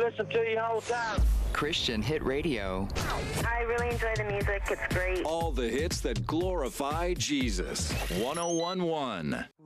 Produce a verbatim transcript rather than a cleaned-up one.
listen to you all the time. Christian Hit Radio. I really enjoy the music. It's great. All the hits that glorify Jesus. one oh one point one.